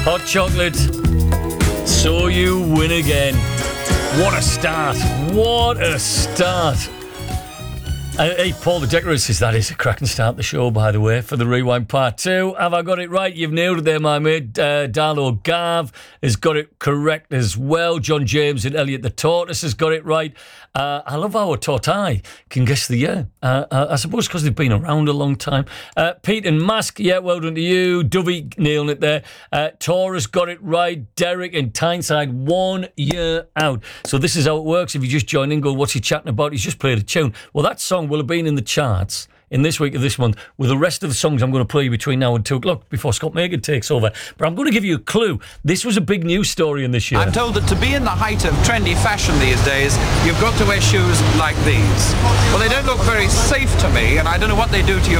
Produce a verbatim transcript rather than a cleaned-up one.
Hot chocolate. So you win again. What a start. What a start. Uh, hey, Paul the Decorator says that is a cracking start to the show, by the way, for the Rewind Part two. Have I got it right? You've nailed it there, my mate. Uh, Darlo Gav has got it correct as well. John James and Elliot the Tortoise has got it right. Uh, I love how a tortoise can guess the year. Uh, uh, I suppose because they've been around a long time. Uh, Pete and Mask, yeah, well done to you. Dovey nailing it there. Uh, Taurus got it right. Derek and Tyneside, one year out. So this is how it works. If you just join in, go, what's he chatting about? He's just played a tune. Well, that song will have been in the charts in this week of this month with the rest of the songs I'm going to play between now and two o'clock before Scott Megan takes over. But I'm going to give you a clue. This was a big news story in this year. I'm told that to be in the height of trendy fashion these days, you've got to wear shoes like these. Well, they don't look very safe to me, and I don't know what they do to your